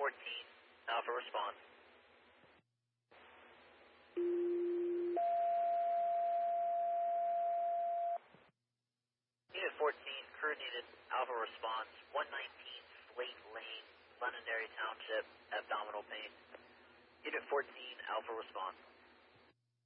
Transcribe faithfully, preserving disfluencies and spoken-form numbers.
fourteen, Alpha response. Unit fourteen, crew needed, Alpha response, one nineteen Slate Lane, Londonderry Township, abdominal pain. Unit fourteen, Alpha response.